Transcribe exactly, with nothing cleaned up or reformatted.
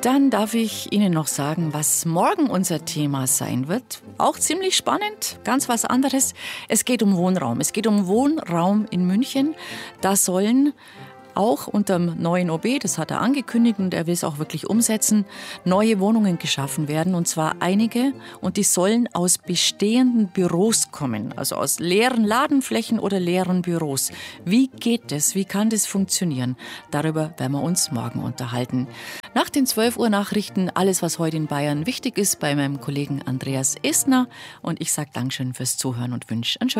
Dann darf ich Ihnen noch sagen, was morgen unser Thema sein wird. Auch ziemlich spannend, ganz was anderes. Es geht um Wohnraum. Es geht um Wohnraum in München. Da sollen auch unter dem neuen O B, das hat er angekündigt und er will es auch wirklich umsetzen, neue Wohnungen geschaffen werden. Und zwar einige. Und die sollen aus bestehenden Büros kommen. Also aus leeren Ladenflächen oder leeren Büros. Wie geht das? Wie kann das funktionieren? Darüber werden wir uns morgen unterhalten. Nach den zwölf Uhr Nachrichten alles, was heute in Bayern wichtig ist, bei meinem Kollegen Andreas Estner. Und ich sage Dankeschön fürs Zuhören und wünsche einen schönen